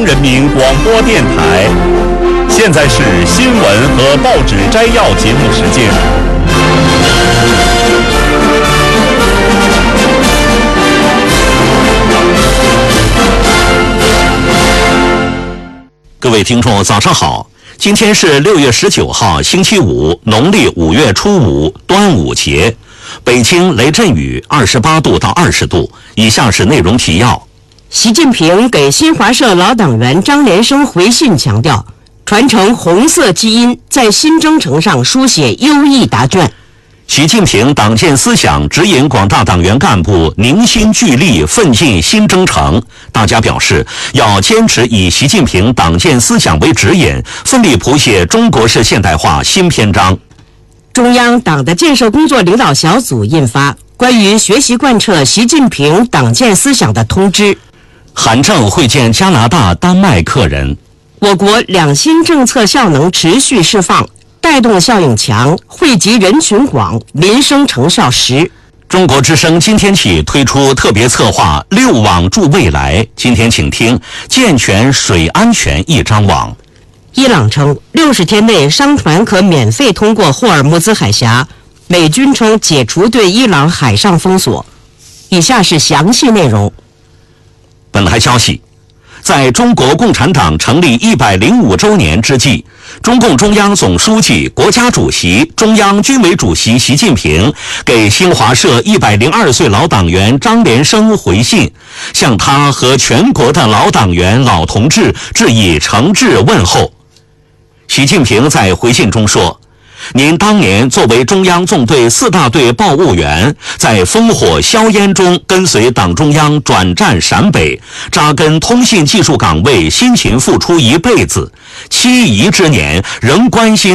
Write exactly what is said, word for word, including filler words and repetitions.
人民广播电台。现在是新闻和报纸摘要节目时间。 各位听众，早上好！今天是六月十九号，星期五，农历五月初五，端午节。北京雷阵雨，二十八度到二十度。以下是内容提要。 习近平给新华社老党员张连生回信强调，传承红色基因，在新征程上书写优异答卷。 习近平党建思想指引广大党员干部凝心聚力奋进新征程。大家表示，要坚持以习近平党建思想为指引，奋力谱写中国式现代化新篇章。 中央党的建设工作领导小组印发关于学习贯彻习近平党建思想的通知。 韩正会见加拿大、丹麦客人。 我国两新政策效能持续释放，带动效应强，惠及人群广，民生成效实。 中国之声今天起推出特别策划“六网助未来”，今天请听健全水安全一张网。 伊朗称六十天内商船可免费通过霍尔木兹海峡，美军称解除对伊朗海上封锁。以下是详细内容。 本台消息，在中国共产党成立一百零五周年之际，中共中央总书记、国家主席、中央军委主席习近平给新华社一百零二岁老党员张连生回信，向他和全国的老党员、老同志致以诚挚问候。习近平在回信中说，您当年作为中央纵队四大队报务员，在烽火硝烟中跟随党中央转战陕北，扎根通信技术岗位，辛勤付出一辈子，七夷之年仍关心